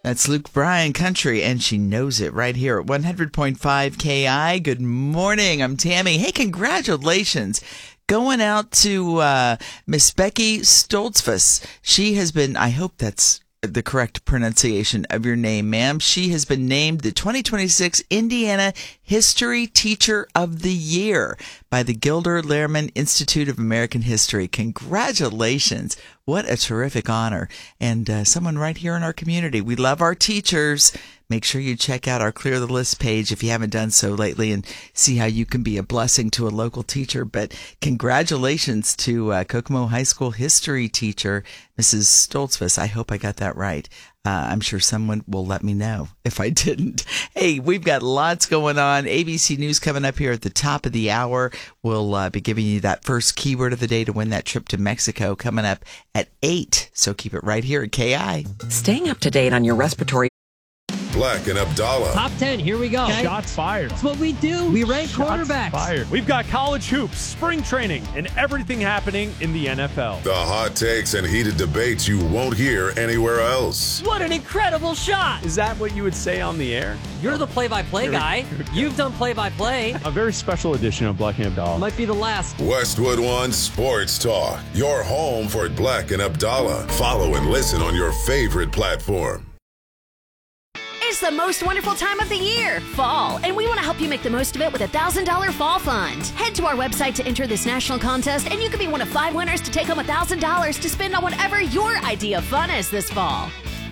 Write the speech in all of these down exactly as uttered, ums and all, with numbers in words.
That's Luke Bryan Country, and she knows it right here at one hundred point five K I. Good morning. I'm Tammy. Hey, congratulations. Going out to uh, Miss Becky Stoltzfus. She has been, I hope that's the correct pronunciation of your name, ma'am. She has been named the twenty twenty-six Indiana History Teacher of the Year by the Gilder Lehrman Institute of American History. Congratulations. What a terrific honor. And uh, someone right here in our community. We love our teachers. Make sure you check out our Clear the List page if you haven't done so lately and see how you can be a blessing to a local teacher. But congratulations to uh, Kokomo High School history teacher, Missus Stoltzfus. I hope I got that right. Uh, I'm sure someone will let me know if I didn't. Hey, we've got lots going on. A B C News coming up here at the top of the hour. We'll uh, be giving you that first keyword of the day to win that trip to Mexico coming up at eight. So keep it right here at K I. Staying up to date on your respiratory. Black and Abdallah. Top ten, here we go. Okay. Shots fired. That's what we do. We rank Shots quarterbacks. Fired. We've got college hoops, spring training, and everything happening in the N F L. The hot takes and heated debates you won't hear anywhere else. What an incredible shot. Is that what you would say on the air? You're the play-by-play guy. You've done play-by-play. A very special edition of Black and Abdallah. Might be the last. Westwood One Sports Talk. Your home for Black and Abdallah. Follow and listen on your favorite platform. It's the most wonderful time of the year, fall, and we want to help you make the most of it with a one thousand dollars Fall Fund. Head to our website to enter this national contest, and you could be one of five winners to take home one thousand dollars to spend on whatever your idea of fun is this fall.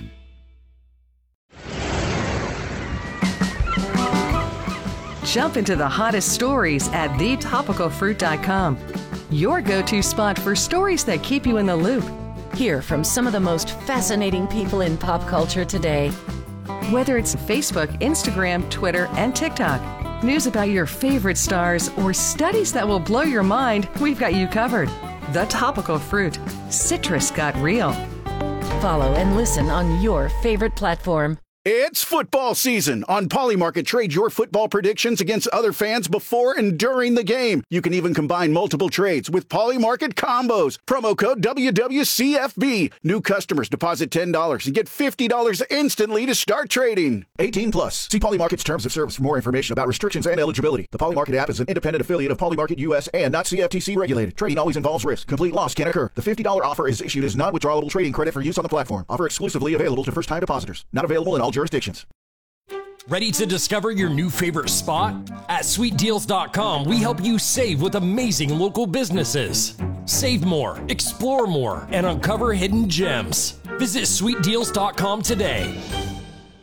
Jump into the hottest stories at the topical fruit dot com. Your go-to spot for stories that keep you in the loop. Hear from some of the most fascinating people in pop culture today. Whether it's Facebook, Instagram, Twitter, and TikTok, news about your favorite stars, or studies that will blow your mind, we've got you covered. The Topical Fruit. Citrus got real. Follow and listen on your favorite platform. It's football season. On Polymarket, trade your football predictions against other fans before and during the game. You can even combine multiple trades with Polymarket combos. Promo code W W C F B. New customers deposit ten dollars and get fifty dollars instantly to start trading. eighteen plus. See Polymarket's terms of service for more information about restrictions and eligibility. The Polymarket app is an independent affiliate of Polymarket U S and not C F T C regulated. Trading always involves risk. Complete loss can occur. The fifty dollars offer is issued as non-withdrawable trading credit for use on the platform. Offer exclusively available to first-time depositors. Not available in all jurisdictions. Ready to discover your new favorite spot? At sweet deals dot com, we help you save with amazing local businesses. Save more, explore more, and uncover hidden gems. Visit sweet deals dot com today.